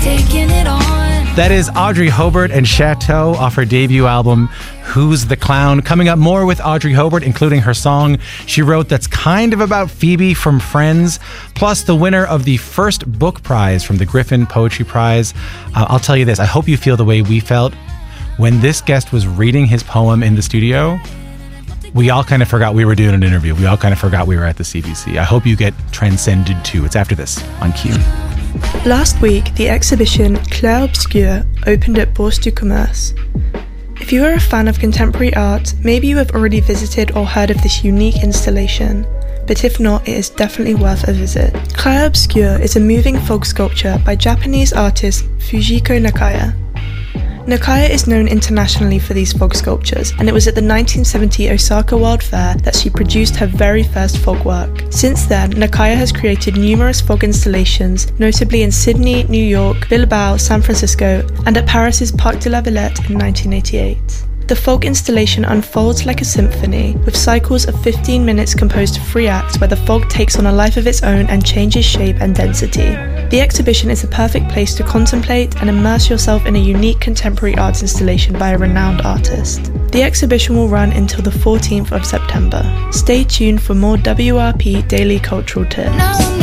taking it on. That is Audrey Hobart and Chateau off her debut album, Who's the Clown? Coming up, more with Audrey Hobart, including her song she wrote that's kind of about Phoebe from Friends, plus the winner of the first book prize from the Griffin Poetry Prize. I'll tell you this, I hope you feel the way we felt when this guest was reading his poem in the studio. We all kind of forgot we were doing an interview. We all kind of forgot we were at the CBC. I hope you get transcended too. It's after this on Q. Last week, the exhibition Clair Obscur opened at Bourse du Commerce. If you are a fan of contemporary art, maybe you have already visited or heard of this unique installation, but if not, it is definitely worth a visit. Clair Obscur is a moving fog sculpture by Japanese artist Fujiko Nakaya. Nakaya is known internationally for these fog sculptures, and it was at the 1970 Osaka World Fair that she produced her very first fog work. Since then, Nakaya has created numerous fog installations, notably in Sydney, New York, Bilbao, San Francisco, and at Paris's Parc de la Villette in 1988. The fog installation unfolds like a symphony, with cycles of 15 minutes composed of 3 acts where the fog takes on a life of its own and changes shape and density. The exhibition is a perfect place to contemplate and immerse yourself in a unique contemporary arts installation by a renowned artist. The exhibition will run until the 14th of September. Stay tuned for more WRP Daily Cultural Tips.